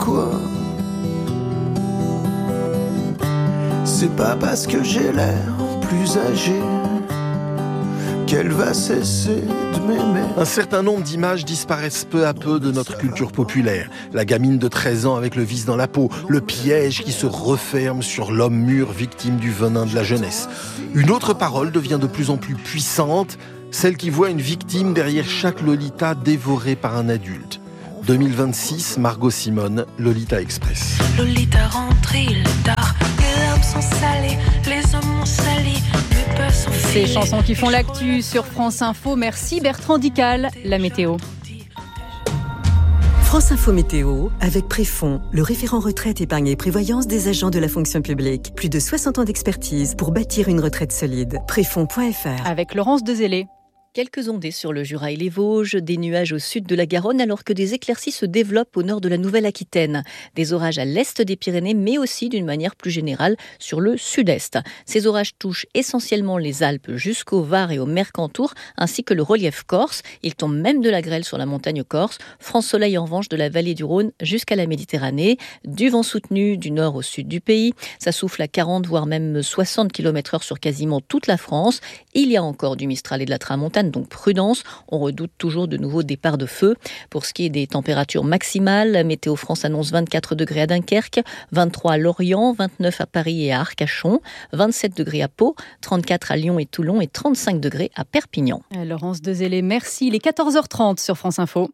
Quoi ? C'est pas parce que j'ai l'air plus âgé qu'elle va cesser de m'aimer. Un certain nombre d'images disparaissent peu à peu de notre culture populaire. La gamine de 13 ans avec le vice dans la peau, le piège qui se referme sur l'homme mûr victime du venin de la jeunesse. Une autre parole devient de plus en plus puissante, celle qui voit une victime derrière chaque Lolita dévorée par un adulte. 2026, Margot Simone, Lolita Express. Lolita rentre, il est tard, les larmes sont salées, les hommes ont sali, mes peurs sont Ces chansons qui font l'actu sur France Info. Merci Bertrand Dical, la météo. France Info Météo, avec Préfond, le référent retraite, épargne et prévoyance des agents de la fonction publique. Plus de 60 ans d'expertise pour bâtir une retraite solide. Préfond.fr. Avec Laurence Dezélé. Quelques ondées sur le Jura et les Vosges, des nuages au sud de la Garonne alors que des éclaircies se développent au nord de la Nouvelle-Aquitaine. Des orages à l'est des Pyrénées mais aussi d'une manière plus générale sur le sud-est. Ces orages touchent essentiellement les Alpes jusqu'au Var et au Mercantour ainsi que le relief corse. Il tombe même de la grêle sur la montagne corse. Franc soleil en revanche de la vallée du Rhône jusqu'à la Méditerranée. Du vent soutenu du nord au sud du pays. Ça souffle à 40 voire même 60 km/h sur quasiment toute la France. Il y a encore du Mistral et de la Tramontane. Donc prudence, on redoute toujours de nouveaux départs de feu. Pour ce qui est des températures maximales, Météo France annonce 24 degrés à Dunkerque, 23 à Lorient, 29 à Paris et à Arcachon, 27 degrés à Pau, 34 à Lyon et Toulon et 35 degrés à Perpignan. Laurence Dezélé, merci. Il est 14h30 sur France Info.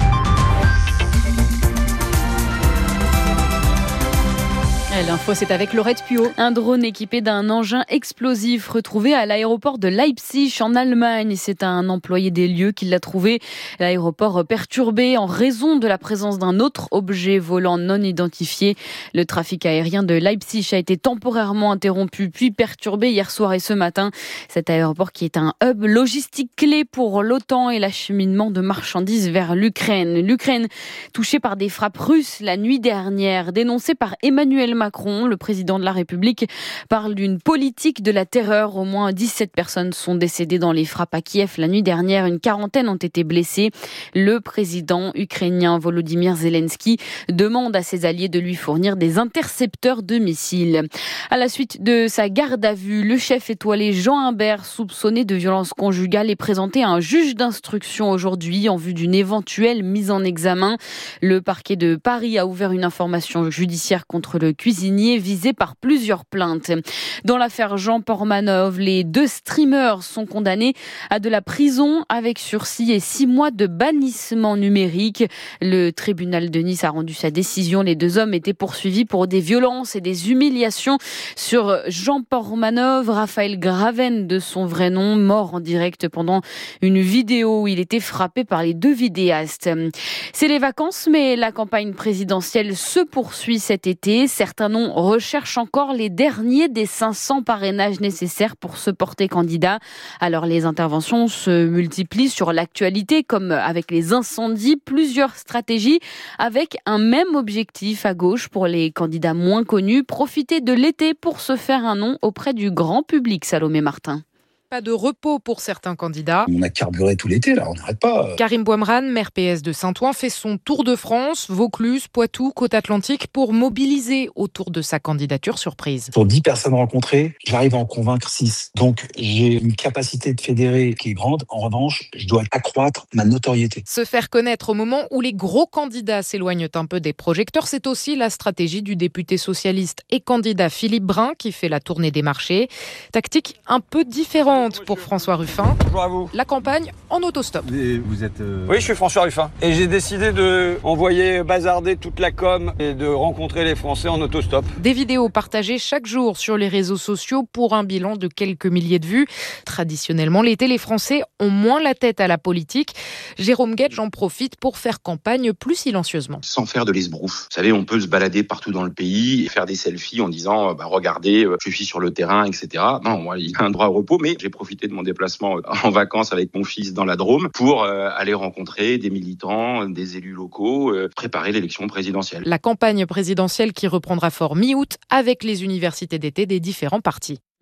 L'info, c'est avec Laurette Puot. Un drone équipé d'un engin explosif retrouvé à l'aéroport de Leipzig en Allemagne. C'est un employé des lieux qui l'a trouvé. L'aéroport perturbé en raison de la présence d'un autre objet volant non identifié. Le trafic aérien de Leipzig a été temporairement interrompu puis perturbé hier soir et ce matin. Cet aéroport qui est un hub logistique clé pour l'OTAN et l'acheminement de marchandises vers l'Ukraine. L'Ukraine touchée par des frappes russes la nuit dernière, dénoncée par Emmanuel Macron, le président de la République, parle d'une politique de la terreur. Au moins 17 personnes sont décédées dans les frappes à Kiev la nuit dernière. Une quarantaine ont été blessées. Le président ukrainien Volodymyr Zelensky demande à ses alliés de lui fournir des intercepteurs de missiles. À la suite de sa garde à vue, le chef étoilé Jean Imbert, soupçonné de violence conjugale, est présenté à un juge d'instruction aujourd'hui en vue d'une éventuelle mise en examen. Le parquet de Paris a ouvert une information judiciaire contre le cuisinier visé par plusieurs plaintes. Dans l'affaire Jean Portmanov, les 2 streamers sont condamnés à de la prison avec sursis et 6 mois de bannissement numérique. Le tribunal de Nice a rendu sa décision. Les 2 hommes étaient poursuivis pour des violences et des humiliations sur Jean Portmanov, Raphaël Graven de son vrai nom, mort en direct pendant une vidéo où il était frappé par les 2 vidéastes. C'est les vacances, mais la campagne présidentielle se poursuit cet été. Certains noms recherchent encore les derniers des 500 parrainages nécessaires pour se porter candidat. Alors les interventions se multiplient sur l'actualité, comme avec les incendies, plusieurs stratégies avec un même objectif à gauche pour les candidats moins connus, profiter de l'été pour se faire un nom auprès du grand public. Salomé Martin. Pas de repos pour certains candidats. On a carburé tout l'été, là, on n'arrête pas. Karim Bouamran, maire PS de Saint-Ouen, fait son tour de France, Vaucluse, Poitou, Côte-Atlantique, pour mobiliser autour de sa candidature surprise. Sur 10 personnes rencontrées, j'arrive à en convaincre 6. Donc, j'ai une capacité de fédérer qui est grande. En revanche, je dois accroître ma notoriété. Se faire connaître au moment où les gros candidats s'éloignent un peu des projecteurs, c'est aussi la stratégie du député socialiste et candidat Philippe Brun qui fait la tournée des marchés. Tactique un peu différente pour François Ruffin. Bonjour à vous. La campagne en autostop. Et vous êtes Oui, je suis François Ruffin. Et j'ai décidé d'envoyer bazarder toute la com et de rencontrer les Français en autostop. Des vidéos partagées chaque jour sur les réseaux sociaux pour un bilan de quelques milliers de vues. Traditionnellement, l'été, les Français ont moins la tête à la politique. Jérôme Guedj en profite pour faire campagne plus silencieusement. Sans faire de l'esbrouf. Vous savez, on peut se balader partout dans le pays et faire des selfies en disant regardez, je suis sur le terrain, etc. Non, moi, il y a un droit au repos, mais j'ai profité de mon déplacement en vacances avec mon fils dans la Drôme pour aller rencontrer des militants, des élus locaux, préparer l'élection présidentielle. La campagne présidentielle qui reprendra fort mi-août avec les universités d'été des différents partis.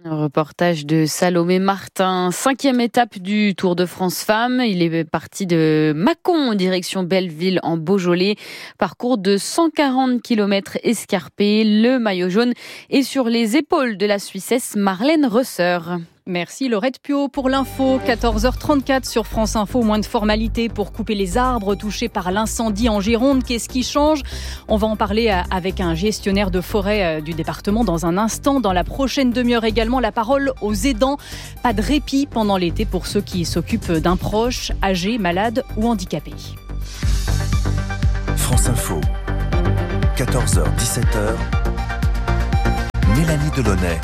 Un reportage de Salomé Martin. 5e étape du Tour de France Femmes. Il est parti de Mâcon, direction Belleville en Beaujolais. Parcours de 140 km escarpé. Le maillot jaune est sur les épaules de la Suissesse Marlène Reusser. Merci Laurette Puot pour l'info. 14h34 sur France Info. Moins de formalités pour couper les arbres touchés par l'incendie en Gironde. Qu'est-ce qui change ? On va en parler avec un gestionnaire de forêt du département dans un instant. Dans la prochaine demi-heure également, la parole aux aidants. Pas de répit pendant l'été pour ceux qui s'occupent d'un proche, âgé, malade ou handicapé. France Info, 14h-17h, Mélanie Delaunay.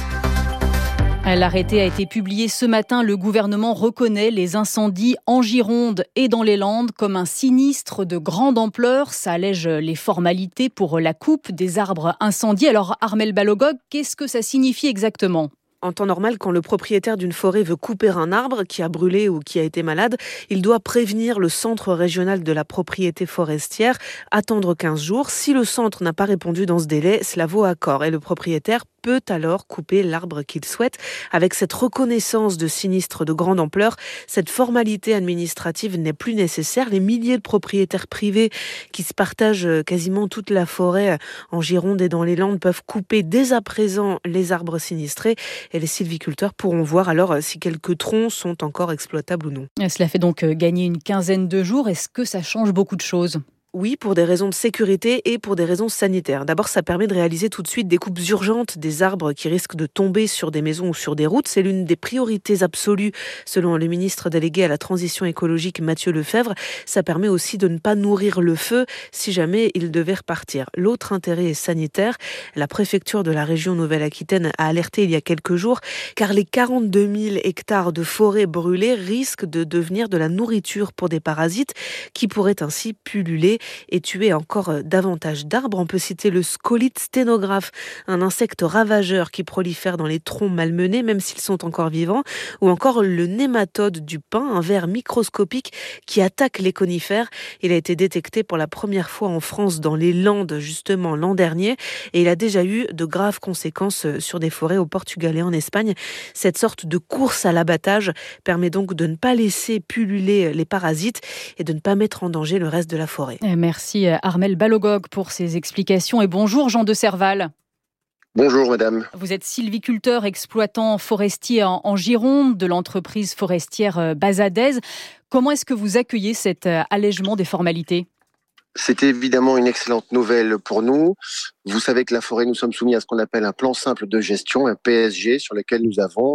L'arrêté a été publié ce matin. Le gouvernement reconnaît les incendies en Gironde et dans les Landes comme un sinistre de grande ampleur. Ça allège les formalités pour la coupe des arbres incendiés. Alors Armelle Balogog, qu'est-ce que ça signifie exactement ? En temps normal, quand le propriétaire d'une forêt veut couper un arbre qui a brûlé ou qui a été malade, il doit prévenir le centre régional de la propriété forestière, attendre 15 jours. Si le centre n'a pas répondu dans ce délai, cela vaut accord et le propriétaire peut alors couper l'arbre qu'il souhaite. Avec cette reconnaissance de sinistre de grande ampleur, cette formalité administrative n'est plus nécessaire. Les milliers de propriétaires privés qui se partagent quasiment toute la forêt en Gironde et dans les Landes peuvent couper dès à présent les arbres sinistrés et les sylviculteurs pourront voir alors si quelques troncs sont encore exploitables ou non. Cela fait donc gagner une quinzaine de jours. Est-ce que ça change beaucoup de choses ? Oui, pour des raisons de sécurité et pour des raisons sanitaires. D'abord, ça permet de réaliser tout de suite des coupes urgentes des arbres qui risquent de tomber sur des maisons ou sur des routes. C'est l'une des priorités absolues, selon le ministre délégué à la transition écologique Mathieu Lefebvre. Ça permet aussi de ne pas nourrir le feu si jamais il devait repartir. L'autre intérêt est sanitaire. La préfecture de la région Nouvelle-Aquitaine a alerté il y a quelques jours, car les 42 000 hectares de forêt brûlées risquent de devenir de la nourriture pour des parasites qui pourraient ainsi pulluler et tuer encore davantage d'arbres. On peut citer le scolite sténographe, un insecte ravageur qui prolifère dans les troncs malmenés, même s'ils sont encore vivants, ou encore le nématode du pin, un ver microscopique qui attaque les conifères. Il a été détecté pour la première fois en France dans les Landes, justement l'an dernier, et il a déjà eu de graves conséquences sur des forêts au Portugal et en Espagne. Cette sorte de course à l'abattage permet donc de ne pas laisser pulluler les parasites et de ne pas mettre en danger le reste de la forêt. Merci Armelle Balogog pour ces explications et bonjour Jean de Serval. Bonjour madame. Vous êtes sylviculteur, exploitant forestier en Gironde de l'entreprise forestière Bazadez. Comment est-ce que vous accueillez cet allègement des formalités ? C'est évidemment une excellente nouvelle pour nous. Vous savez que la forêt, nous sommes soumis à ce qu'on appelle un plan simple de gestion, un PSG, sur lequel nous avons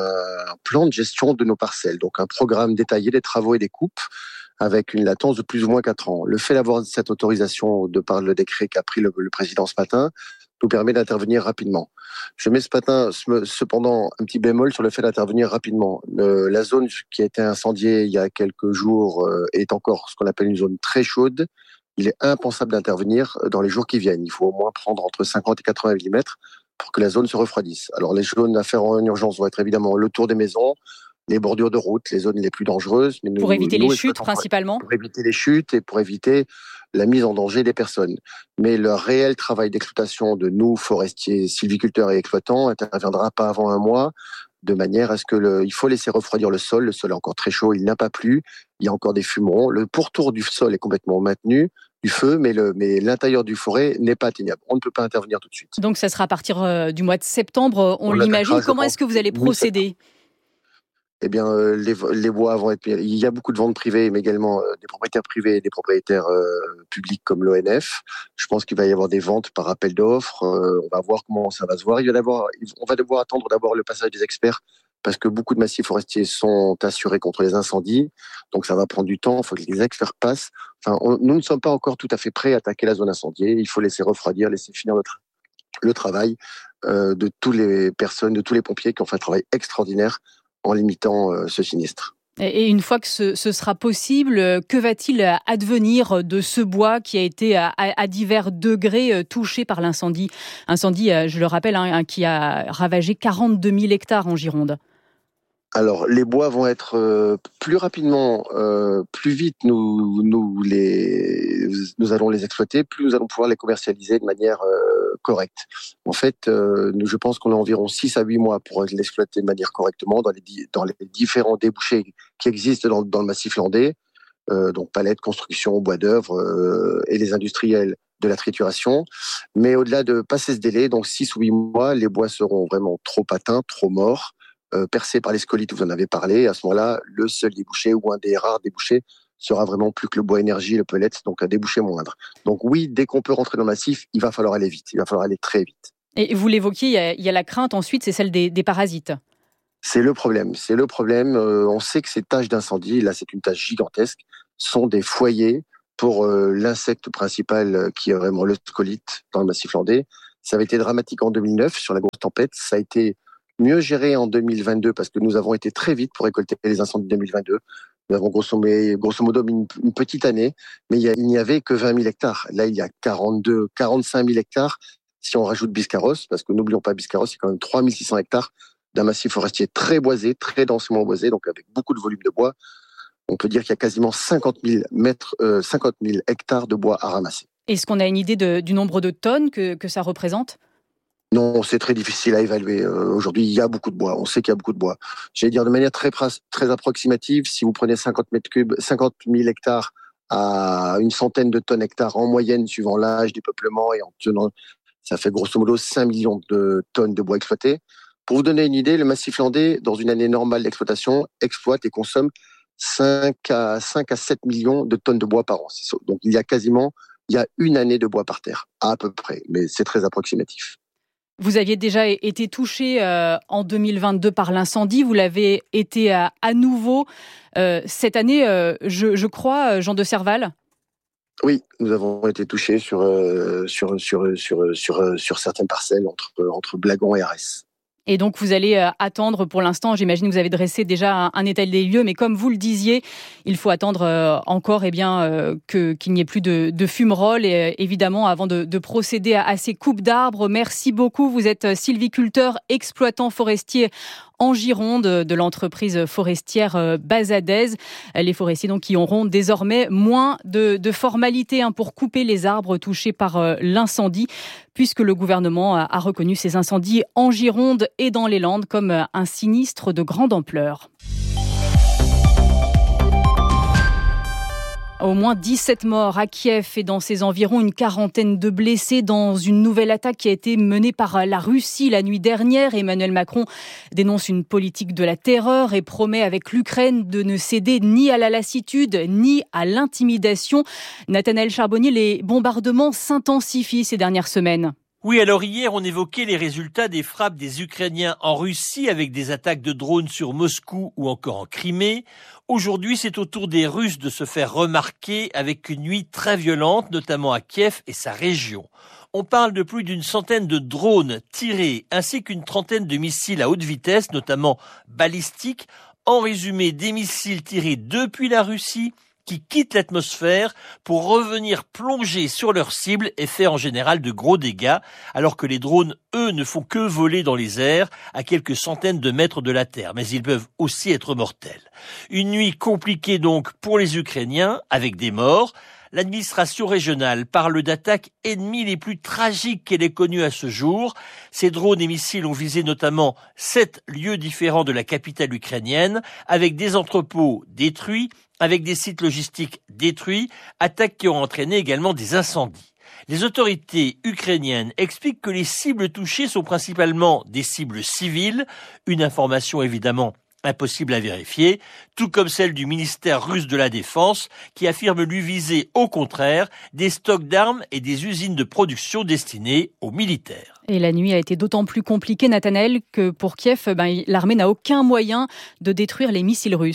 un plan de gestion de nos parcelles. Donc un programme détaillé des travaux et des coupes avec une latence de plus ou moins 4 ans. Le fait d'avoir cette autorisation de par le décret qu'a pris le président ce matin nous permet d'intervenir rapidement. Je mets cependant un petit bémol sur le fait d'intervenir rapidement. La zone qui a été incendiée il y a quelques jours est encore ce qu'on appelle une zone très chaude. Il est impensable d'intervenir dans les jours qui viennent. Il faut au moins prendre entre 50 et 80 mm pour que la zone se refroidisse. Alors les zones à faire en urgence vont être évidemment le tour des maisons, les bordures de route, les zones les plus dangereuses. Mais pour éviter les chutes principalement ? Pour éviter les chutes et pour éviter la mise en danger des personnes. Mais le réel travail d'exploitation de nous, forestiers, sylviculteurs et exploitants, interviendra pas avant 1 mois, de manière à ce que il faut laisser refroidir le sol. Le sol est encore très chaud, il n'a pas plu, il y a encore des fumerons. Le pourtour du sol est complètement maintenu, du feu, mais l'intérieur du forêt n'est pas atteignable. On ne peut pas intervenir tout de suite. Donc ça sera à partir du mois de septembre, on l'imagine. Comment est-ce que vous allez procéder ? Eh bien, les bois vont être... Il y a beaucoup de ventes privées, mais également des propriétaires privés et des propriétaires publics comme l'ONF. Je pense qu'il va y avoir des ventes par appel d'offres. On va voir comment ça va se voir. On va devoir attendre d'abord le passage des experts parce que beaucoup de massifs forestiers sont assurés contre les incendies. Donc, ça va prendre du temps. Il faut que les experts passent. Enfin, nous ne sommes pas encore tout à fait prêts à attaquer la zone incendiée. Il faut laisser refroidir, laisser finir le travail de toutes les personnes, de tous les pompiers qui ont fait un travail extraordinaire en limitant ce sinistre. Et une fois que ce sera possible, que va-t-il advenir de ce bois qui a été à divers degrés touché par l'incendie ? Incendie, je le rappelle, qui a ravagé 42 000 hectares en Gironde. Alors, les bois vont être plus rapidement, plus vite nous allons les exploiter, plus nous allons pouvoir les commercialiser de manière correcte. En fait, je pense qu'on a environ 6 à 8 mois pour l'exploiter de manière correctement dans les différents débouchés qui existent dans le massif landais, donc palettes, construction, bois d'œuvre et les industriels de la trituration. Mais au-delà de passer ce délai, donc 6 ou 8 mois, les bois seront vraiment trop atteints, trop morts, percés par les scolites, vous en avez parlé. À ce moment-là, le seul débouché ou un des rares débouchés sera vraiment plus que le bois énergie, le pellet, donc un débouché moindre. Donc oui, dès qu'on peut rentrer dans le massif, il va falloir aller vite, il va falloir aller très vite. Et vous l'évoquiez, il y a la crainte ensuite, c'est celle des parasites. C'est le problème. On sait que ces tâches d'incendie, là c'est une tâche gigantesque, sont des foyers pour l'insecte principal qui est vraiment le scolite dans le massif landais. Ça avait été dramatique en 2009 sur la grosse tempête, ça a été mieux géré en 2022 parce que nous avons été très vite pour récolter les incendies de 2022. Nous avons grosso modo une petite année, mais il n'y avait que 20 000 hectares. Là, il y a 45 000 hectares si on rajoute Biscarrosse, parce que n'oublions pas Biscarrosse, c'est quand même 3 600 hectares d'un massif forestier très boisé, très densément boisé, donc avec beaucoup de volume de bois. On peut dire qu'il y a quasiment 50 000 hectares de bois à ramasser. Est-ce qu'on a une idée du nombre de tonnes que ça représente ? Non, c'est très difficile à évaluer. Aujourd'hui, il y a beaucoup de bois. On sait qu'il y a beaucoup de bois. J'allais dire de manière très approximative, si vous prenez 50 000 hectares à une centaine de tonnes hectares en moyenne, suivant l'âge du peuplement et en tenant, ça fait grosso modo 5 millions de tonnes de bois exploités. Pour vous donner une idée, le massif landais, dans une année normale d'exploitation, exploite et consomme 5 à 7 millions de tonnes de bois par an. Donc il y a une année de bois par terre, à peu près, mais c'est très approximatif. Vous aviez déjà été touché en 2022 par l'incendie, vous l'avez été à nouveau cette année, je crois, Jean de Serval. Oui, nous avons été touchés sur certaines parcelles entre Blagon et Arès. Et donc, vous allez attendre pour l'instant, j'imagine que vous avez dressé déjà un état des lieux, mais comme vous le disiez, il faut attendre encore qu'il n'y ait plus de fumerolles, et évidemment, avant de procéder à ces coupes d'arbres. Merci beaucoup. Vous êtes sylviculteur, exploitant forestier en Gironde de l'entreprise forestière Bazadez. Les forestiers donc, qui auront désormais moins de formalités pour couper les arbres touchés par l'incendie, puisque le gouvernement a reconnu ces incendies en Gironde et dans les Landes comme un sinistre de grande ampleur. Au moins 17 morts à Kiev et dans ses environs une quarantaine de blessés dans une nouvelle attaque qui a été menée par la Russie la nuit dernière. Emmanuel Macron dénonce une politique de la terreur et promet avec l'Ukraine de ne céder ni à la lassitude ni à l'intimidation. Nathanaël Charbonnier, les bombardements s'intensifient ces dernières semaines. Oui, alors hier, on évoquait les résultats des frappes des Ukrainiens en Russie avec des attaques de drones sur Moscou ou encore en Crimée. Aujourd'hui, c'est au tour des Russes de se faire remarquer avec une nuit très violente, notamment à Kiev et sa région. On parle de plus d'une centaine de drones tirés ainsi qu'une trentaine de missiles à haute vitesse, notamment balistiques. En résumé, des missiles tirés depuis la Russie qui quittent l'atmosphère pour revenir plonger sur leur cible et faire en général de gros dégâts, alors que les drones, eux, ne font que voler dans les airs à quelques centaines de mètres de la Terre, mais ils peuvent aussi être mortels. Une nuit compliquée donc pour les Ukrainiens, avec des morts. L'administration régionale parle d'attaques ennemies les plus tragiques qu'elle ait connues à ce jour. Ces drones et missiles ont visé notamment 7 lieux différents de la capitale ukrainienne, avec des entrepôts détruits, avec des sites logistiques détruits, attaques qui ont entraîné également des incendies. Les autorités ukrainiennes expliquent que les cibles touchées sont principalement des cibles civiles, une information évidemment impossible à vérifier, tout comme celle du ministère russe de la Défense qui affirme lui viser au contraire des stocks d'armes et des usines de production destinées aux militaires. Et la nuit a été d'autant plus compliquée, Nathanaël, que pour Kiev, l'armée n'a aucun moyen de détruire les missiles russes.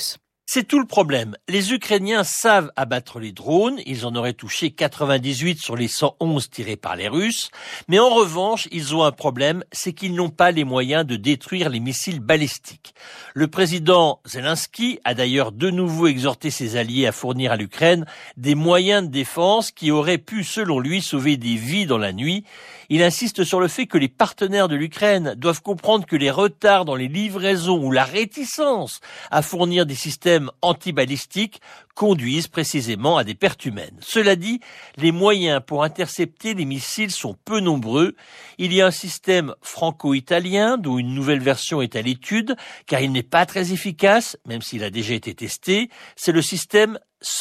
C'est tout le problème. Les Ukrainiens savent abattre les drones. Ils en auraient touché 98 sur les 111 tirés par les Russes. Mais en revanche, ils ont un problème, c'est qu'ils n'ont pas les moyens de détruire les missiles balistiques. Le président Zelensky a d'ailleurs de nouveau exhorté ses alliés à fournir à l'Ukraine des moyens de défense qui auraient pu, selon lui, sauver des vies dans la nuit. Il insiste sur le fait que les partenaires de l'Ukraine doivent comprendre que les retards dans les livraisons ou la réticence à fournir des systèmes antibalistiques conduisent précisément à des pertes humaines. Cela dit, les moyens pour intercepter les missiles sont peu nombreux. Il y a un système franco-italien dont une nouvelle version est à l'étude, car il n'est pas très efficace, même s'il a déjà été testé. C'est le système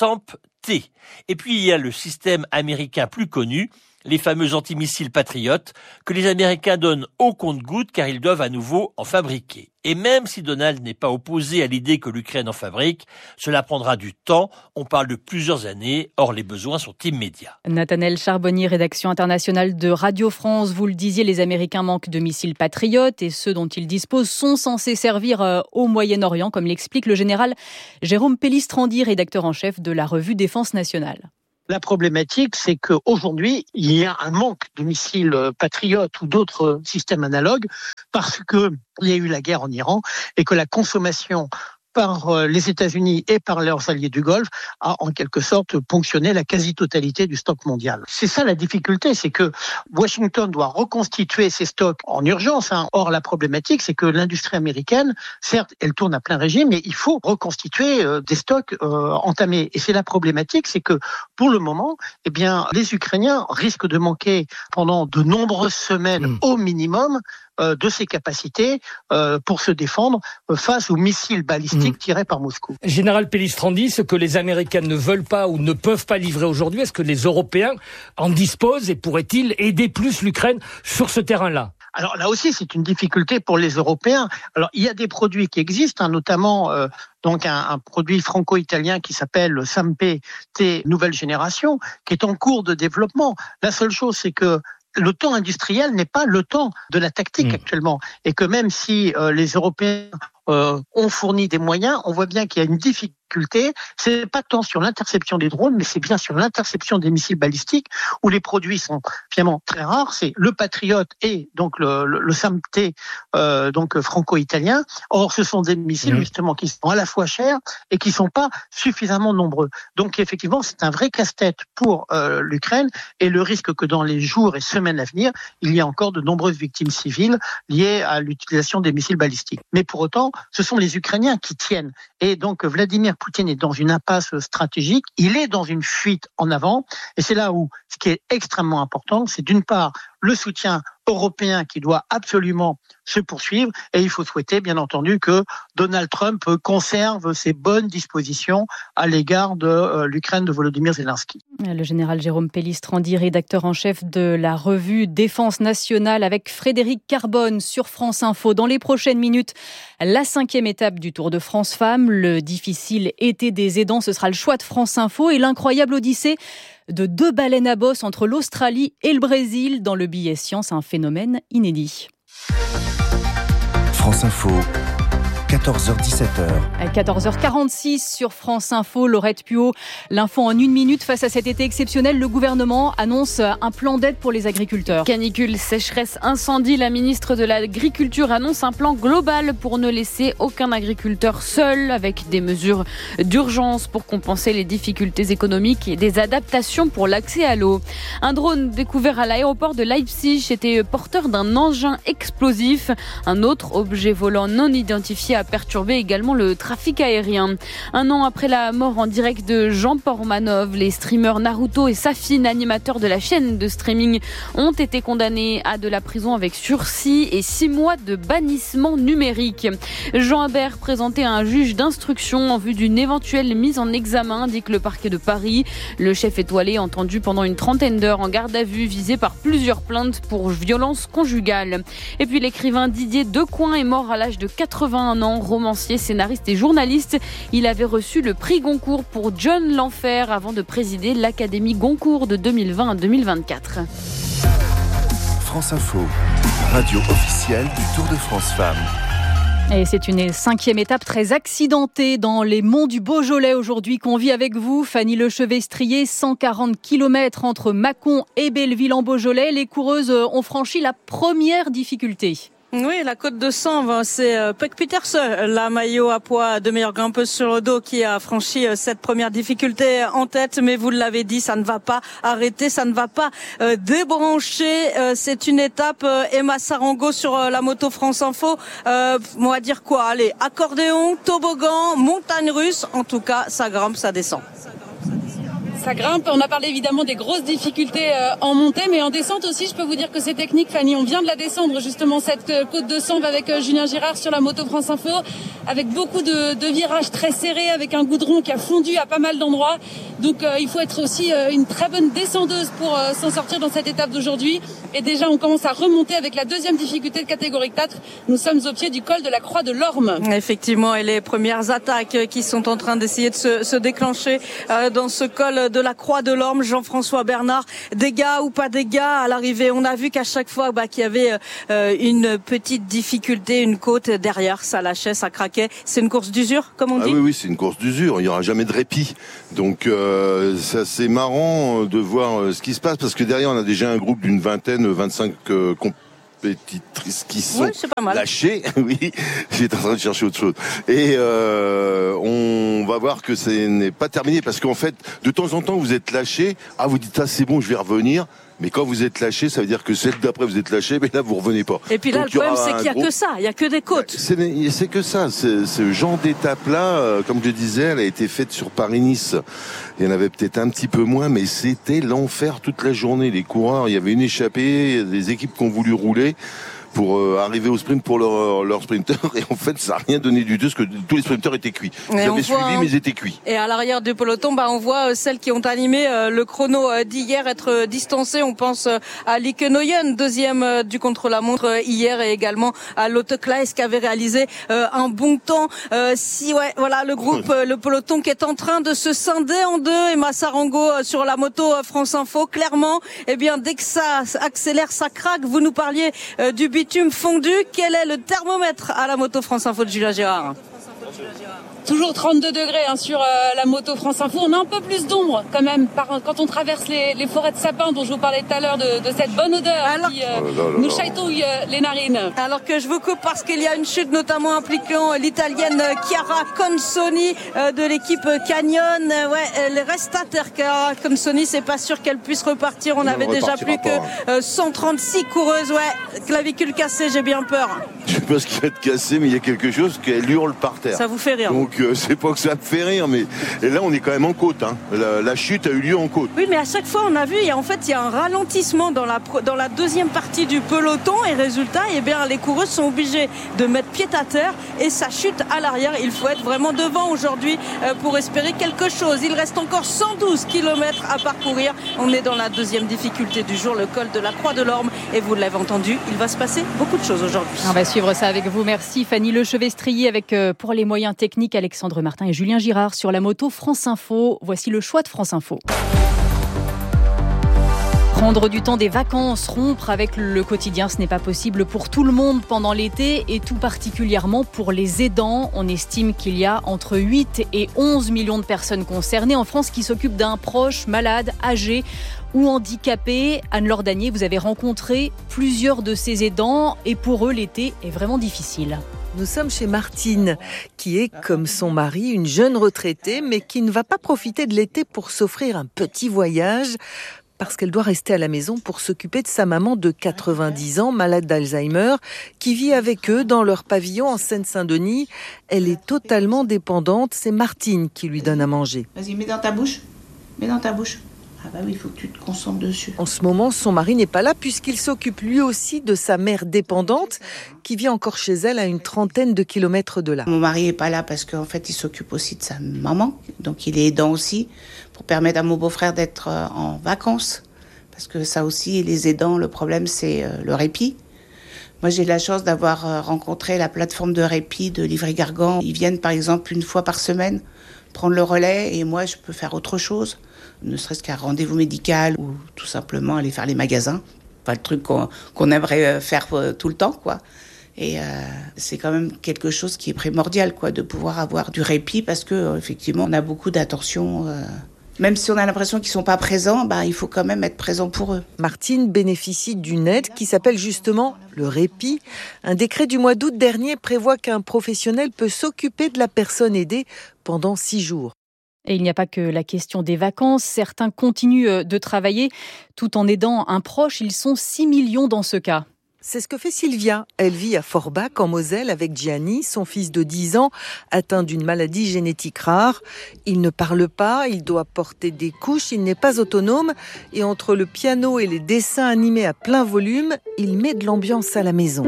SAMP-T. Et puis il y a le système américain plus connu, les fameux antimissiles patriotes, que les Américains donnent au compte-gouttes car ils doivent à nouveau en fabriquer. Et même si Donald n'est pas opposé à l'idée que l'Ukraine en fabrique, cela prendra du temps, on parle de plusieurs années, or les besoins sont immédiats. Nathanaël Charbonnier, rédaction internationale de Radio France. Vous le disiez, les Américains manquent de missiles patriotes et ceux dont ils disposent sont censés servir au Moyen-Orient, comme l'explique le général Jérôme Pellistrandi, rédacteur en chef de la revue Défense nationale. La problématique, c'est qu'aujourd'hui, il y a un manque de missiles patriotes ou d'autres systèmes analogues parce qu'il y a eu la guerre en Iran et que la consommation par les États-Unis et par leurs alliés du Golfe a en quelque sorte ponctionné la quasi-totalité du stock mondial. C'est ça la difficulté, c'est que Washington doit reconstituer ses stocks en urgence. Or, la problématique, c'est que l'industrie américaine, certes, elle tourne à plein régime, mais il faut reconstituer des stocks entamés. Et c'est la problématique, c'est que pour le moment, eh bien, les Ukrainiens risquent de manquer pendant de nombreuses semaines au minimum de ses capacités pour se défendre face aux missiles balistiques tirés par Moscou. Général Pellistrandi, ce que les Américains ne veulent pas ou ne peuvent pas livrer aujourd'hui, est-ce que les Européens en disposent et pourraient-ils aider plus l'Ukraine sur ce terrain-là ? Alors là aussi, c'est une difficulté pour les Européens. Alors il y a des produits qui existent, notamment donc un produit franco-italien qui s'appelle le SAMP-T nouvelle génération, qui est en cours de développement. La seule chose, c'est que le temps industriel n'est pas le temps de la tactique actuellement. Et que même si les Européens ont fourni des moyens, on voit bien qu'il y a une difficulté. C'est pas tant sur l'interception des drones, mais c'est bien sur l'interception des missiles balistiques où les produits sont finalement très rares. C'est le Patriot et donc le SAMP-T donc franco-italien. Or, ce sont des missiles justement qui sont à la fois chers et qui sont pas suffisamment nombreux. Donc, effectivement, c'est un vrai casse-tête pour l'Ukraine et le risque que dans les jours et semaines à venir, il y a encore de nombreuses victimes civiles liées à l'utilisation des missiles balistiques. Mais pour autant, ce sont les Ukrainiens qui tiennent. Et donc, Vladimir Poutine est dans une impasse stratégique. Il est dans une fuite en avant. Et c'est là où ce qui est extrêmement important, c'est d'une part le soutien européen qui doit absolument se poursuivre. Et il faut souhaiter, bien entendu, que Donald Trump conserve ses bonnes dispositions à l'égard de l'Ukraine de Volodymyr Zelensky. Le général Jérôme Pellistrandi, rédacteur en chef de la revue Défense nationale, avec Frédéric Carbone sur France Info. Dans les prochaines minutes, la 5e étape du Tour de France Femmes. Le difficile été des aidants, ce sera le choix de France Info et l'incroyable odyssée de 2 baleines à bosse entre l'Australie et le Brésil dans le billet science, un phénomène inédit. France Info, 14h-17h. À 14h46 sur France Info, Laurette Puot, l'info en 1 minute. Face à cet été exceptionnel, le gouvernement annonce un plan d'aide pour les agriculteurs. Canicule, sécheresse, incendie, la ministre de l'Agriculture annonce un plan global pour ne laisser aucun agriculteur seul, avec des mesures d'urgence pour compenser les difficultés économiques et des adaptations pour l'accès à l'eau. Un drone découvert à l'aéroport de Leipzig était porteur d'un engin explosif. Un autre objet volant non identifié a perturbé également le trafic aérien. 1 an après la mort en direct de Jean Pormanov, les streamers Naruto et Safine, animateurs de la chaîne de streaming, ont été condamnés à de la prison avec sursis et 6 mois de bannissement numérique. Jean Habert présenté à un juge d'instruction en vue d'une éventuelle mise en examen, indique le parquet de Paris. Le chef étoilé entendu pendant une trentaine d'heures en garde à vue, visé par plusieurs plaintes pour violence conjugale. Et puis l'écrivain Didier Decoing est mort à l'âge de 81 ans. Romancier, scénariste et journaliste, il avait reçu le prix Goncourt pour John l'Enfer avant de présider l'Académie Goncourt de 2020 à 2024. France Info, radio officielle du Tour de France Femmes. Et c'est une 5e étape très accidentée dans les monts du Beaujolais aujourd'hui qu'on vit avec vous. Fanny Lechevestrier, 140 km entre Mâcon et Belleville en Beaujolais. Les coureuses ont franchi la première difficulté. Oui, la côte de Sambre, c'est Peg Peters, la maillot à poids de meilleure grimpeuse sur le dos qui a franchi cette première difficulté en tête. Mais vous l'avez dit, ça ne va pas arrêter, ça ne va pas débrancher. C'est une étape, Emma Sarango sur la moto France Info. On va dire quoi? Allez, accordéon, toboggan, montagne russe. En tout cas, ça grimpe, ça descend. Ça grimpe, on a parlé évidemment des grosses difficultés en montée, mais en descente aussi, je peux vous dire que c'est technique, Fanny. On vient de la descendre, justement, cette côte de Sambre avec Julien Girard sur la moto France Info, avec beaucoup de virages très serrés, avec un goudron qui a fondu à pas mal d'endroits. Donc il faut être aussi une très bonne descendeuse pour s'en sortir dans cette étape d'aujourd'hui. Et déjà, on commence à remonter avec la deuxième difficulté de catégorie 4. Nous sommes au pied du col de la Croix de l'Orme. Effectivement, et les premières attaques qui sont en train d'essayer de se déclencher dans ce col de la Croix de l'Orme. Jean-François Bernard, dégâts ou pas dégâts à l'arrivée? On a vu qu'à chaque fois qu'il y avait une petite difficulté, une côte derrière, ça lâchait, ça craquait. C'est une course d'usure, comme on dit? Oui, c'est une course d'usure. Il n'y aura jamais de répit. Donc c'est assez marrant de voir ce qui se passe, parce que derrière on a déjà un groupe d'une 25 compétitrices qui sont lâchées. Oui, j'étais en train de chercher autre chose. Et on va voir que ce n'est pas terminé, parce qu'en fait, de temps en temps, vous êtes lâché. Ah, vous dites, c'est bon, je vais revenir. Mais quand vous êtes lâché, ça veut dire que celle d'après vous êtes lâché, mais là vous revenez pas. Et puis là, donc, le problème, c'est qu'il n'y a que ça, il n'y a que des côtes. C'est que ça. Ce genre d'étape-là, comme je disais, elle a été faite sur Paris-Nice. Il y en avait peut-être un petit peu moins, mais c'était l'enfer toute la journée. Les coureurs, il y avait une échappée, des équipes qui ont voulu rouler pour arriver au sprint pour leur sprinter, et en fait ça n'a rien donné du tout, parce que tous les sprinters étaient cuits. Ils avaient suivi, mais ils étaient cuits. Et à l'arrière du peloton, on voit celles qui ont animé le chrono d'hier être distancées. On pense à Lieke Noyen, deuxième du contre-la-montre hier, et également à Lotte Klaes qui avait réalisé un bon temps. Le groupe, le peloton qui est en train de se scinder en deux. Emma Sarango sur la moto France Info, clairement, dès que ça accélère, ça craque. Vous nous parliez du bitume fondu. Quel est le thermomètre à la moto France Info de Julien Girard? Toujours 32 degrés sur la moto France Info. On a un peu plus d'ombre quand même quand on traverse les forêts de sapins dont je vous parlais tout à l'heure, de cette bonne odeur qui nous chatouille les narines. Alors que je vous coupe parce qu'il y a une chute notamment impliquant l'italienne Chiara Consoni de l'équipe Canyon. Elle reste à terre. Chiara Consoni, c'est pas sûr qu'elle puisse repartir. On avait déjà plus que 136 coureuses. Clavicule cassée, j'ai bien peur. Je sais pas ce qui va être cassé, mais il y a quelque chose qu'elle hurle par terre. Ça vous fait rire? Donc c'est pas que ça me fait rire, mais et là on est quand même en côte. La chute a eu lieu en côte. Oui, mais à chaque fois on a vu, il y a un ralentissement dans la deuxième partie du peloton, et résultat, les coureuses sont obligées de mettre pied à terre et ça chute à l'arrière. Il faut être vraiment devant aujourd'hui pour espérer quelque chose. Il reste encore 112 km à parcourir. On est dans la deuxième difficulté du jour, le col de la Croix de l'Orme, et vous l'avez entendu, il va se passer beaucoup de choses aujourd'hui. On va suivre ça avec vous. Merci Fanny Lechevestrier, avec pour les moyens techniques Alexandre Martin et Julien Girard sur la moto France Info. Voici le choix de France Info. Prendre du temps des vacances, rompre avec le quotidien, ce n'est pas possible pour tout le monde pendant l'été, et tout particulièrement pour les aidants. On estime qu'il y a entre 8 et 11 millions de personnes concernées en France qui s'occupent d'un proche malade, âgé ou handicapé. Anne-Laure Danier, vous avez rencontré plusieurs de ces aidants, et pour eux, l'été est vraiment difficile. Nous sommes chez Martine, qui est, comme son mari, une jeune retraitée, mais qui ne va pas profiter de l'été pour s'offrir un petit voyage, parce qu'elle doit rester à la maison pour s'occuper de sa maman de 90 ans, malade d'Alzheimer, qui vit avec eux dans leur pavillon en Seine-Saint-Denis. Elle est totalement dépendante, c'est Martine qui lui donne à manger. Vas-y, mets dans ta bouche. Ah bah oui, il faut que tu te concentres dessus. En ce moment, son mari n'est pas là puisqu'il s'occupe lui aussi de sa mère dépendante qui vit encore chez elle à une 30aine de kilomètres de là. Mon mari n'est pas là parce qu'en fait, il s'occupe aussi de sa maman. Donc il est aidant aussi pour permettre à mon beau-frère d'être en vacances. Parce que ça aussi, les aidants, le problème, c'est le répit. Moi, j'ai la chance d'avoir rencontré la plateforme de répit de Livry-Gargan. Ils viennent par exemple une fois par semaine prendre le relais, et moi, je peux faire autre chose. Ne serait-ce qu'un rendez-vous médical ou tout simplement aller faire les magasins. Pas le truc qu'on aimerait faire tout le temps, quoi. Et c'est quand même quelque chose qui est primordial, quoi, de pouvoir avoir du répit parce que effectivement, on a beaucoup d'attention. Même si on a l'impression qu'ils sont pas présents, il faut quand même être présent pour eux. Martine bénéficie d'une aide qui s'appelle justement le répit. Un décret du mois d'août dernier prévoit qu'un professionnel peut s'occuper de la personne aidée pendant 6 jours. Et il n'y a pas que la question des vacances. Certains continuent de travailler tout en aidant un proche. Ils sont 6 millions dans ce cas. C'est ce que fait Sylvia. Elle vit à Forbach, en Moselle, avec Gianni, son fils de 10 ans, atteint d'une maladie génétique rare. Il ne parle pas, il doit porter des couches, il n'est pas autonome. Et entre le piano et les dessins animés à plein volume, il met de l'ambiance à la maison.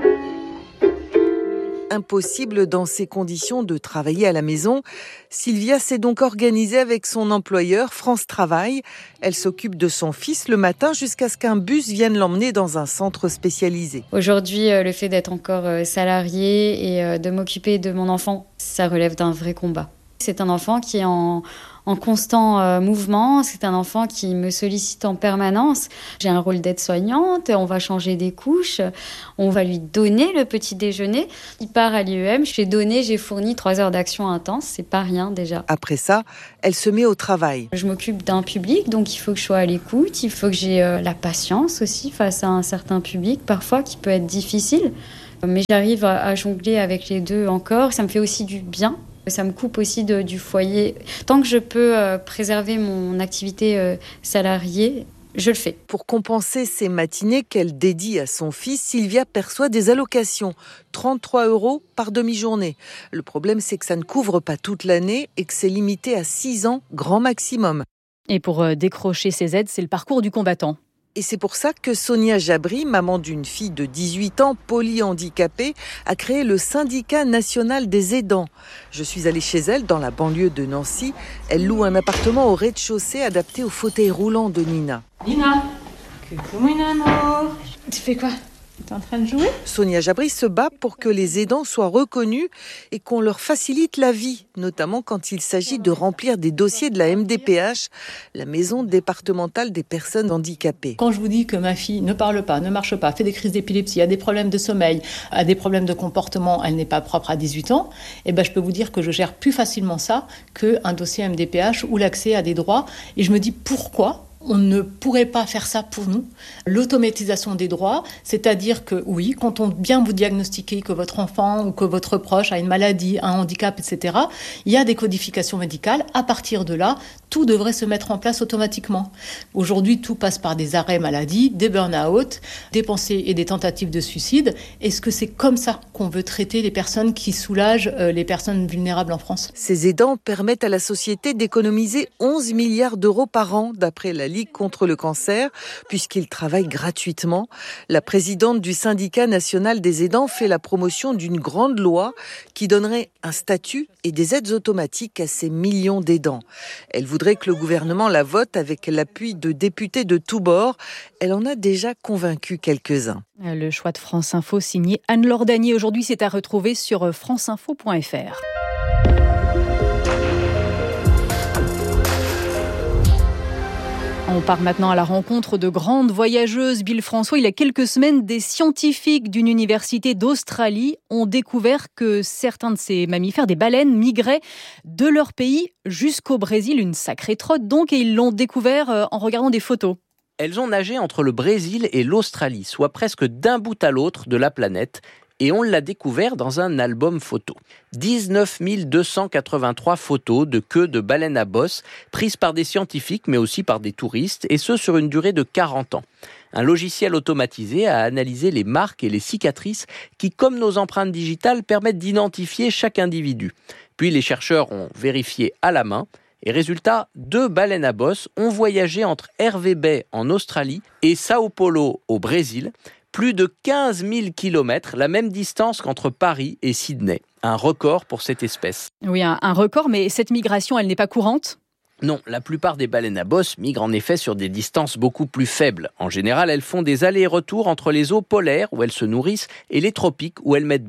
Impossible dans ces conditions de travailler à la maison. Sylvia s'est donc organisée avec son employeur France Travail. Elle s'occupe de son fils le matin jusqu'à ce qu'un bus vienne l'emmener dans un centre spécialisé. Aujourd'hui, le fait d'être encore salariée et de m'occuper de mon enfant, ça relève d'un vrai combat. C'est un enfant qui est en constant mouvement, c'est un enfant qui me sollicite en permanence. J'ai un rôle d'aide-soignante, on va changer des couches, on va lui donner le petit déjeuner. Il part à l'IEM, j'ai fourni 3 heures d'action intense, c'est pas rien déjà. Après ça, elle se met au travail. Je m'occupe d'un public, donc il faut que je sois à l'écoute, il faut que j'ai la patience aussi face à un certain public, parfois qui peut être difficile. Mais j'arrive à jongler avec les deux encore, ça me fait aussi du bien. Ça me coupe aussi du foyer. Tant que je peux préserver mon activité salariée, je le fais. Pour compenser ces matinées qu'elle dédie à son fils, Sylvia perçoit des allocations, 33 € par demi-journée. Le problème, c'est que ça ne couvre pas toute l'année et que c'est limité à 6 ans, grand maximum. Et pour décrocher ces aides, c'est le parcours du combattant. Et c'est pour ça que Sonia Jabri, maman d'une fille de 18 ans, polyhandicapée, a créé le syndicat national des aidants. Je suis allée chez elle, dans la banlieue de Nancy. Elle loue un appartement au rez-de-chaussée adapté au fauteuil roulant de Nina. Nina, coucou mon amour. Tu fais quoi ? T'es en train de jouer ? Sonia Jabri se bat pour que les aidants soient reconnus et qu'on leur facilite la vie, notamment quand il s'agit de remplir des dossiers de la MDPH, la Maison départementale des personnes handicapées. Quand je vous dis que ma fille ne parle pas, ne marche pas, fait des crises d'épilepsie, a des problèmes de sommeil, a des problèmes de comportement, elle n'est pas propre à 18 ans, je peux vous dire que je gère plus facilement ça qu'un dossier MDPH ou l'accès à des droits. Et je me dis pourquoi on ne pourrait pas faire ça pour nous. L'automatisation des droits, c'est-à-dire que oui, quand on vient vous diagnostiquer que votre enfant ou que votre proche a une maladie, un handicap, etc., il y a des codifications médicales. À partir de là, tout devrait se mettre en place automatiquement. Aujourd'hui, tout passe par des arrêts maladie, des burn-out, des pensées et des tentatives de suicide. Est-ce que c'est comme ça qu'on veut traiter les personnes qui soulagent les personnes vulnérables en France ? Ces aidants permettent à la société d'économiser 11 milliards d'euros par an, d'après la Ligue contre le cancer, puisqu'ils travaillent gratuitement. La présidente du syndicat national des aidants fait la promotion d'une grande loi qui donnerait un statut et des aides automatiques à ces millions d'aidants. Elle voudrait que le gouvernement la vote avec l'appui de députés de tous bords. Elle en a déjà convaincu quelques-uns. Le choix de France Info signé Anne-Laure Danier. Aujourd'hui, c'est à retrouver sur franceinfo.fr. On part maintenant à la rencontre de grandes voyageuses. Bill François, il y a quelques semaines, des scientifiques d'une université d'Australie ont découvert que certains de ces mammifères, des baleines, migraient de leur pays jusqu'au Brésil. Une sacrée trotte donc, et ils l'ont découvert en regardant des photos. Elles ont nagé entre le Brésil et l'Australie, soit presque d'un bout à l'autre de la planète. Et on l'a découvert dans un album photo. 19 283 photos de queues de baleines à bosse prises par des scientifiques mais aussi par des touristes, et ce sur une durée de 40 ans. Un logiciel automatisé a analysé les marques et les cicatrices qui, comme nos empreintes digitales, permettent d'identifier chaque individu. Puis les chercheurs ont vérifié à la main. Et résultat, 2 baleines à bosse ont voyagé entre Hervey Bay en Australie et Sao Paulo au Brésil. Plus de 15 000 kilomètres, la même distance qu'entre Paris et Sydney. Un record pour cette espèce. Oui, un record, mais cette migration, elle n'est pas courante ? Non, la plupart des baleines à bosse migrent en effet sur des distances beaucoup plus faibles. En général, elles font des allers et retours entre les eaux polaires où elles se nourrissent et les tropiques où elles mettent bas.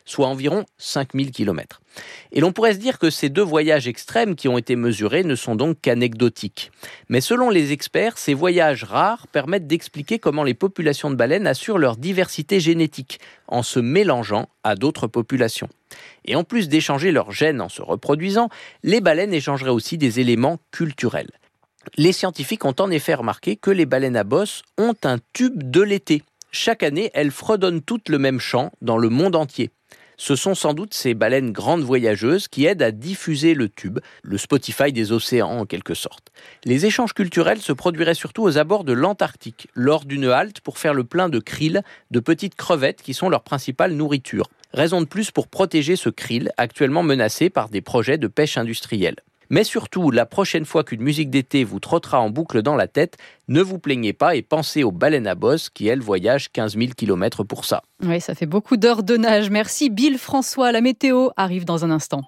soit environ 5000 km. Et l'on pourrait se dire que ces deux voyages extrêmes qui ont été mesurés ne sont donc qu'anecdotiques. Mais selon les experts, ces voyages rares permettent d'expliquer comment les populations de baleines assurent leur diversité génétique en se mélangeant à d'autres populations. Et en plus d'échanger leurs gènes en se reproduisant, les baleines échangeraient aussi des éléments culturels. Les scientifiques ont en effet remarqué que les baleines à bosse ont un tube de l'été. Chaque année, elles fredonnent toutes le même chant dans le monde entier. Ce sont sans doute ces baleines grandes voyageuses qui aident à diffuser le tube, le Spotify des océans en quelque sorte. Les échanges culturels se produiraient surtout aux abords de l'Antarctique, lors d'une halte pour faire le plein de krill, de petites crevettes qui sont leur principale nourriture. Raison de plus pour protéger ce krill, actuellement menacé par des projets de pêche industrielle. Mais surtout, la prochaine fois qu'une musique d'été vous trottera en boucle dans la tête, ne vous plaignez pas et pensez aux baleines à bosse qui, elles, voyagent 15 000 km pour ça. Oui, ça fait beaucoup d'heures de nage. Merci Bill François. La météo arrive dans un instant.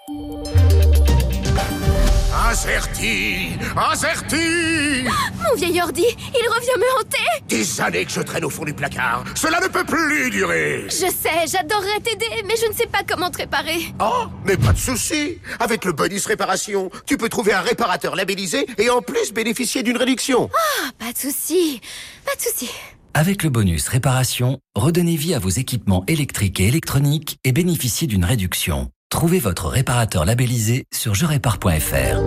Acerti. Mon vieil ordi, il revient me hanter. Des années que je traîne au fond du placard. Cela ne peut plus durer. Je sais, j'adorerais t'aider, mais je ne sais pas comment te réparer. Oh, mais pas de souci. Avec le bonus réparation, tu peux trouver un réparateur labellisé et en plus bénéficier d'une réduction. Pas de souci. Avec le bonus réparation, redonnez vie à vos équipements électriques et électroniques et bénéficiez d'une réduction. Trouvez votre réparateur labellisé sur jerépare.fr.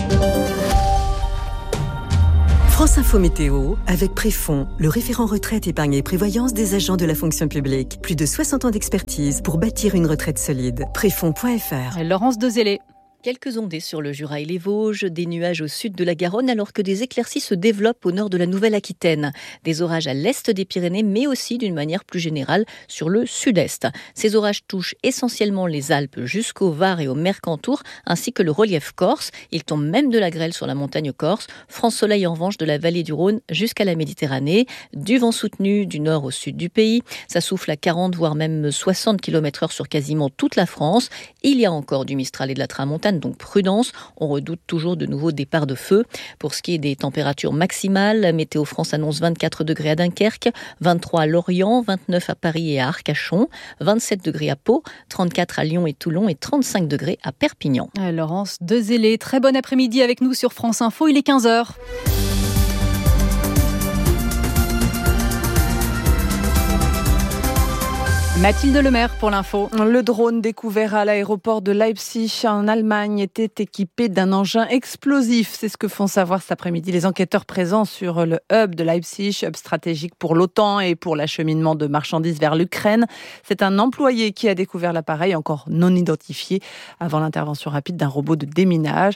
France Info Météo, avec Préfonds, le référent retraite, épargne et prévoyance des agents de la fonction publique. Plus de 60 ans d'expertise pour bâtir une retraite solide. Préfonds.fr. Laurence Dezellé. Quelques ondées sur le Jura et les Vosges, des nuages au sud de la Garonne alors que des éclaircies se développent au nord de la Nouvelle-Aquitaine. Des orages à l'est des Pyrénées mais aussi d'une manière plus générale sur le sud-est. Ces orages touchent essentiellement les Alpes jusqu'au Var et au Mercantour ainsi que le relief corse. Il tombe même de la grêle sur la montagne corse. Franc soleil en revanche de la vallée du Rhône jusqu'à la Méditerranée. Du vent soutenu du nord au sud du pays. Ça souffle à 40 voire même 60 km/h sur quasiment toute la France. Il y a encore du Mistral et de la Tramontane. Donc prudence, on redoute toujours de nouveaux départs de feu. Pour ce qui est des températures maximales, Météo France annonce 24 degrés à Dunkerque, 23 à Lorient, 29 à Paris et à Arcachon, 27 degrés à Pau, 34 à Lyon et Toulon et 35 degrés à Perpignan. Laurence Dezellé, très bon après-midi avec nous sur France Info, il est 15h. Mathilde Lemaire pour l'info. Le drone découvert à l'aéroport de Leipzig en Allemagne était équipé d'un engin explosif. C'est ce que font savoir cet après-midi les enquêteurs présents sur le hub de Leipzig, hub stratégique pour l'OTAN et pour l'acheminement de marchandises vers l'Ukraine. C'est un employé qui a découvert l'appareil encore non identifié avant l'intervention rapide d'un robot de déminage.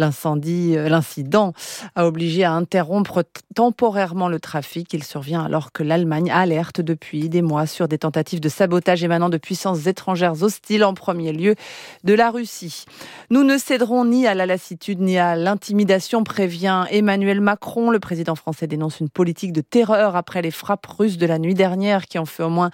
L'incident a obligé à interrompre temporairement le trafic. Il survient alors que l'Allemagne alerte depuis des mois sur des tentatives de sabotage émanant de puissances étrangères hostiles, en premier lieu de la Russie. Nous ne céderons ni à la lassitude ni à l'intimidation, prévient Emmanuel Macron. Le président français dénonce une politique de terreur après les frappes russes de la nuit dernière qui ont fait au moins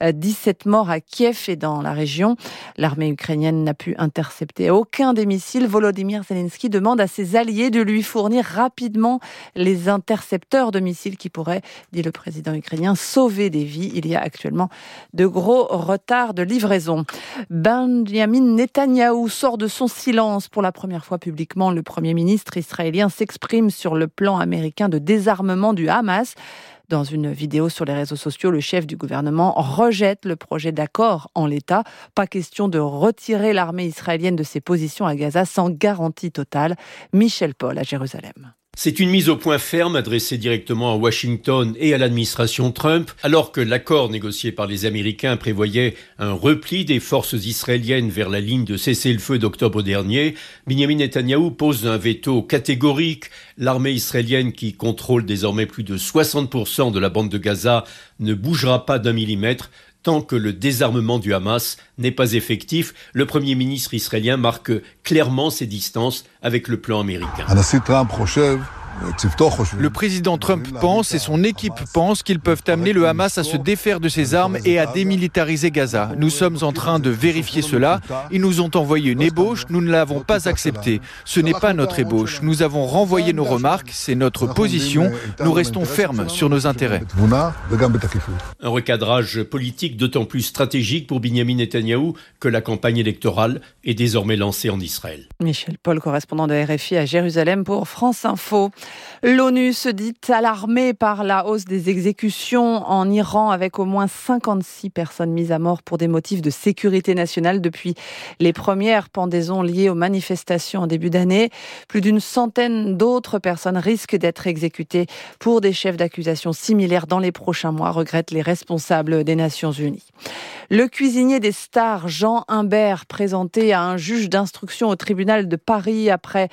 17 morts à Kiev et dans la région. L'armée ukrainienne n'a pu intercepter aucun des missiles. Volodymyr Zelensky demande à ses alliés de lui fournir rapidement les intercepteurs de missiles qui pourraient, dit le président ukrainien, sauver des vies. Il y a actuellement de gros retard de livraison. Benjamin Netanyahou sort de son silence pour la première fois publiquement. Le Premier ministre israélien s'exprime sur le plan américain de désarmement du Hamas. Dans une vidéo sur les réseaux sociaux, le chef du gouvernement rejette le projet d'accord en l'état. Pas question de retirer l'armée israélienne de ses positions à Gaza sans garantie totale. Michel Paul à Jérusalem. C'est une mise au point ferme adressée directement à Washington et à l'administration Trump, alors que l'accord négocié par les Américains prévoyait un repli des forces israéliennes vers la ligne de cessez-le-feu d'octobre dernier. Benjamin Netanyahou pose un veto catégorique. L'armée israélienne, qui contrôle désormais plus de 60% de la bande de Gaza, ne bougera pas d'un millimètre tant que le désarmement du Hamas n'est pas effectif. Le Premier ministre israélien marque clairement ses distances avec le plan américain. Le président Trump pense et son équipe pense qu'ils peuvent amener le Hamas à se défaire de ses armes et à démilitariser Gaza. Nous sommes en train de vérifier cela. Ils nous ont envoyé une ébauche, nous ne l'avons pas acceptée. Ce n'est pas notre ébauche. Nous avons renvoyé nos remarques, c'est notre position. Nous restons fermes sur nos intérêts. Un recadrage politique d'autant plus stratégique pour Binyamin Netanyahou que la campagne électorale est désormais lancée en Israël. Michel Paul, correspondant de RFI à Jérusalem pour France Info. L'ONU se dit alarmée par la hausse des exécutions en Iran, avec au moins 56 personnes mises à mort pour des motifs de sécurité nationale depuis les premières pendaisons liées aux manifestations en début d'année. Plus d'une centaine d'autres personnes risquent d'être exécutées pour des chefs d'accusation similaires dans les prochains mois, regrettent les responsables des Nations Unies. Le cuisinier des stars, Jean Imbert, présenté à un juge d'instruction au tribunal de Paris après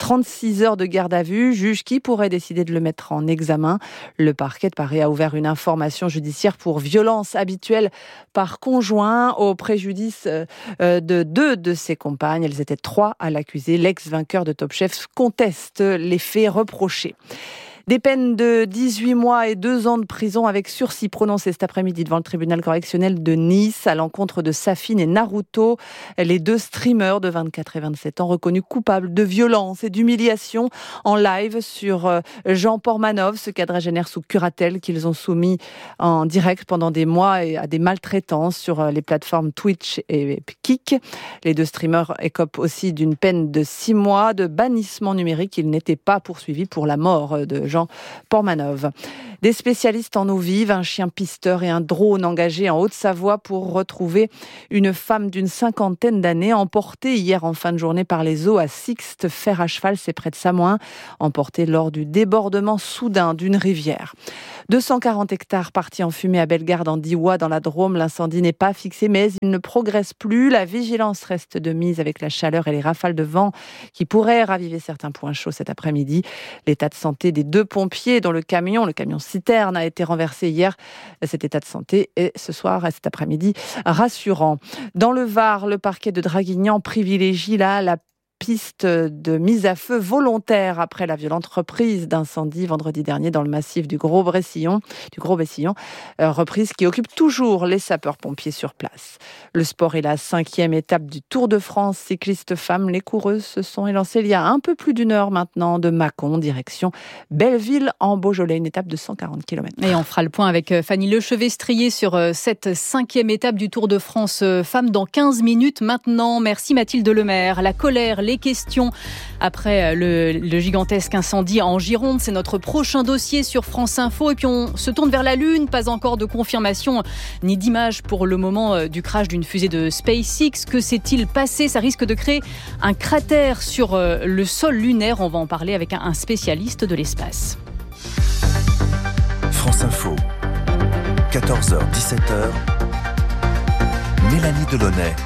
36 heures de garde à vue, juge qui pourrait décider de le mettre en examen. Le parquet de Paris a ouvert une information judiciaire pour violence habituelle par conjoint au préjudice de 2 de ses compagnes. Elles étaient 3 à l'accuser. L'ex-vainqueur de Top Chef conteste les faits reprochés. Des peines de 18 mois et 2 ans de prison avec sursis prononcées cet après-midi devant le tribunal correctionnel de Nice à l'encontre de Safine et Naruto, les 2 streamers de 24 et 27 ans reconnus coupables de violence et d'humiliation en live sur Jean Portmanov, ce quadragénaire sous curatelle qu'ils ont soumis en direct pendant des mois et à des maltraitances sur les plateformes Twitch et Kik. Les 2 streamers écopent aussi d'une peine de 6 mois de bannissement numérique. Ils n'étaient pas poursuivis pour la mort de Jean Portmanov. Des spécialistes en eau vive, un chien pisteur et un drone engagés en Haute-Savoie pour retrouver une femme d'une 50aine d'années emportée hier en fin de journée par les eaux à Sixte, fer à cheval, c'est près de Samoin, emportée lors du débordement soudain d'une rivière. 240 hectares partis en fumée à Bellegarde en Diois dans la Drôme. L'incendie n'est pas fixé mais il ne progresse plus. La vigilance reste de mise avec la chaleur et les rafales de vent qui pourraient raviver certains points chauds cet après-midi. L'état de santé des 2 pompiers dont le camion citerne a été renversé hier. Cet état de santé est ce soir et cet après-midi rassurant. Dans le Var, le parquet de Draguignan privilégie la piste de mise à feu volontaire après la violente reprise d'incendie vendredi dernier dans le massif du Gros-Bessillon, reprise qui occupe toujours les sapeurs-pompiers sur place. Le sport est la 5e étape du Tour de France cycliste femmes. Les coureuses se sont élancées il y a un peu plus d'1 heure maintenant de Mâcon, direction Belleville en Beaujolais, une étape de 140 km. Et on fera le point avec Fanny Lechevestrier sur cette 5e étape du Tour de France femmes dans 15 minutes maintenant. Merci Mathilde Lemaire. La colère, les questions après le gigantesque incendie en Gironde. C'est notre prochain dossier sur France Info. Et puis on se tourne vers la Lune. Pas encore de confirmation ni d'image pour le moment du crash d'une fusée de SpaceX. Que s'est-il passé ? Ça risque de créer un cratère sur le sol lunaire. On va en parler avec un spécialiste de l'espace. France Info, 14h, 17h, Mélanie Delaunay.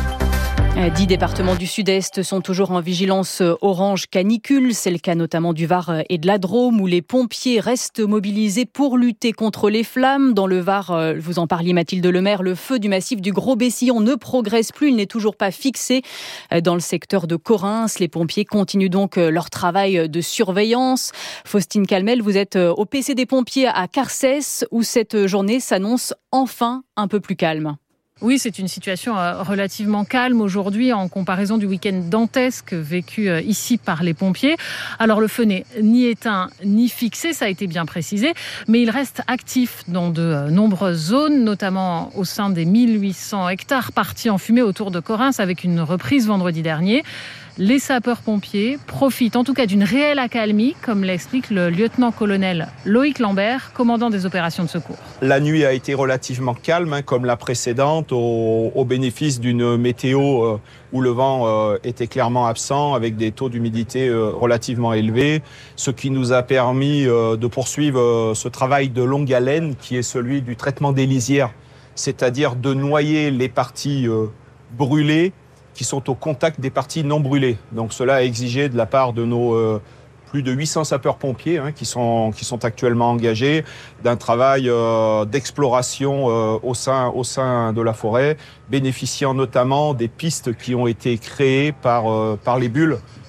10 départements du Sud-Est sont toujours en vigilance orange canicule. C'est le cas notamment du Var et de la Drôme où les pompiers restent mobilisés pour lutter contre les flammes. Dans le Var, vous en parliez Mathilde Lemaire, le feu du massif du Gros-Bessillon ne progresse plus. Il n'est toujours pas fixé dans le secteur de Corrins. Les pompiers continuent donc leur travail de surveillance. Faustine Calmel, vous êtes au PC des pompiers à Carcès où cette journée s'annonce enfin un peu plus calme. Oui, c'est une situation relativement calme aujourd'hui en comparaison du week-end dantesque vécu ici par les pompiers. Alors le feu n'est ni éteint ni fixé, ça a été bien précisé, mais il reste actif dans de nombreuses zones, notamment au sein des 1800 hectares partis en fumée autour de Corrins avec une reprise vendredi dernier. Les sapeurs-pompiers profitent en tout cas d'une réelle accalmie, comme l'explique le lieutenant-colonel Loïc Lambert, commandant des opérations de secours. La nuit a été relativement calme, comme la précédente, au bénéfice d'une météo où le vent était clairement absent, avec des taux d'humidité relativement élevés, ce qui nous a permis de poursuivre ce travail de longue haleine qui est celui du traitement des lisières, c'est-à-dire de noyer les parties brûlées qui sont au contact des parties non brûlées. Donc cela a exigé de la part de nos plus de 800 sapeurs-pompiers qui sont actuellement engagés d'un travail d'exploration au sein de la forêt, bénéficiant notamment des pistes qui ont été créées par les bulles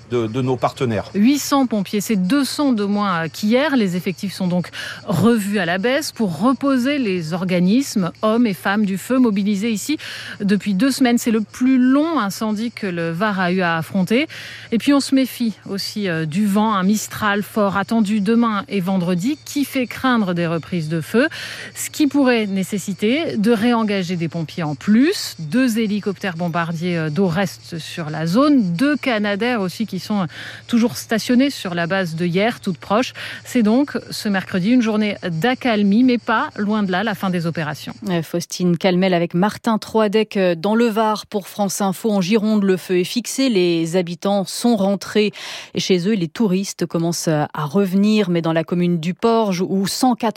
de nos partenaires. 800 pompiers, c'est 200 de moins qu'hier. Les effectifs sont donc revus à la baisse pour reposer les organismes, hommes et femmes du feu, mobilisés ici depuis 2 semaines. C'est le plus long incendie que le Var a eu à affronter. Et puis on se méfie aussi du vent, un Mistral fort attendu demain et vendredi qui fait craindre des reprises de feu, ce qui pourrait nécessiter de réengager des pompiers en plus. 2 hélicoptères bombardiers d'eau restent sur la zone, 2 Canadair aussi qui sont toujours stationnés sur la base de hier, toute proche. C'est donc ce mercredi une journée d'accalmie, mais pas loin de là la fin des opérations. Faustine Calmel avec Martin Troadec dans le Var pour France Info. En Gironde, le feu est fixé, les habitants sont rentrés chez eux, les touristes commencent à revenir, mais dans la commune du Porge où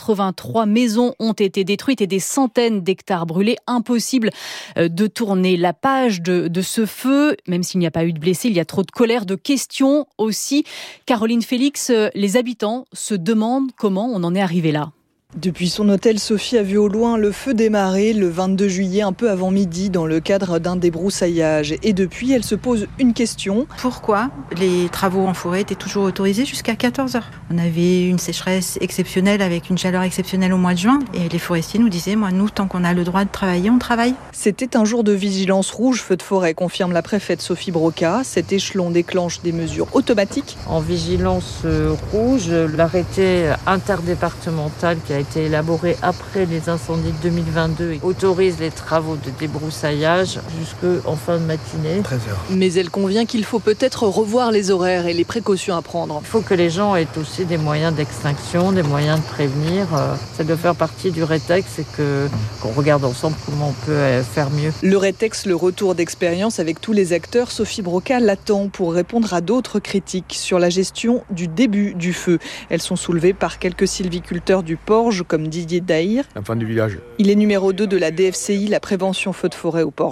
183 maisons ont été détruites et des centaines d'hectares brûlés, impossible de tourner la page de ce feu, même s'il n'y a pas eu de blessés, il y a trop de colère, de questions aussi. Caroline Félix, les habitants se demandent comment on en est arrivé là. Depuis son hôtel, Sophie a vu au loin le feu démarrer le 22 juillet, un peu avant midi, dans le cadre d'un débroussaillage. Et depuis, elle se pose une question. Pourquoi les travaux en forêt étaient toujours autorisés jusqu'à 14h ? On avait une sécheresse exceptionnelle avec une chaleur exceptionnelle au mois de juin. Et les forestiers nous disaient, nous, tant qu'on a le droit de travailler, on travaille. C'était un jour de vigilance rouge, feu de forêt, confirme la préfète Sophie Broca. Cet échelon déclenche des mesures automatiques. En vigilance rouge, l'arrêté interdépartemental qui a été élaboré après les incendies de 2022 et autorise les travaux de débroussaillage jusqu'en fin de matinée. 13h. Mais elle convient qu'il faut peut-être revoir les horaires et les précautions à prendre. Il faut que les gens aient aussi des moyens d'extinction, des moyens de prévenir. Ça doit faire partie du RETEX et qu'on regarde ensemble comment on peut faire mieux. Le RETEX, le retour d'expérience avec tous les acteurs, Sophie Broca l'attend pour répondre à d'autres critiques sur la gestion du début du feu. Elles sont soulevées par quelques sylviculteurs du Porge, comme Didier Daïr. L'enfant du village. Il est numéro 2 de la DFCI, la prévention feu de forêt au Porge.